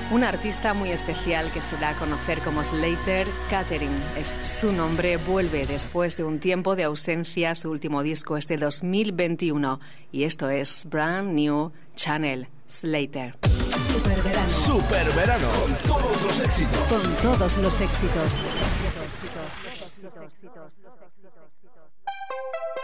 Un artista muy especial que se da a conocer como Slater, Catherine es su nombre, vuelve después de un tiempo de ausencia. Su último disco es de 2021 y esto es Brand New Channel, Slater. Superverano. Superverano. Con todos los éxitos. Con todos los éxitos.